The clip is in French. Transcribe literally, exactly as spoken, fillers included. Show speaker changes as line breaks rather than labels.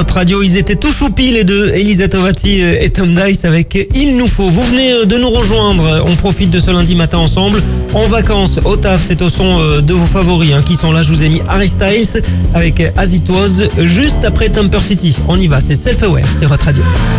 votre radio. Ils étaient tout choupis les deux, Elisa Tovati et Tom Dice avec Il nous faut. Vous venez de nous rejoindre, on profite de ce lundi matin ensemble. En vacances, au taf, c'est au son de vos favoris hein, qui sont là. Je vous ai mis Harry Styles avec As It Was juste après Temper City. On y va, c'est Self Aware sur votre radio.